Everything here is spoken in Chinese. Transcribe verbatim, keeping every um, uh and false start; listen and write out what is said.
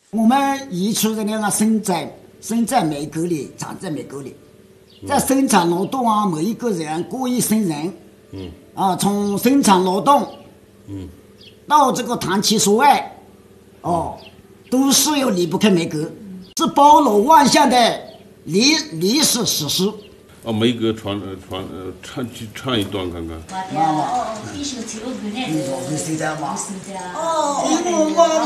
我们移出的那个生在生在美国里，长在美国里，在生产劳动啊，每一个人过一生人，嗯，啊，从生产劳动，嗯，到这个谈情说爱，哦，都是要离不开美国，是包罗万象的历历史史诗。 哦，梅哥传呃传呃唱唱一段看看。 妈妈，哦，必须听我的呢。你说会谁的吗？哦，因为我妈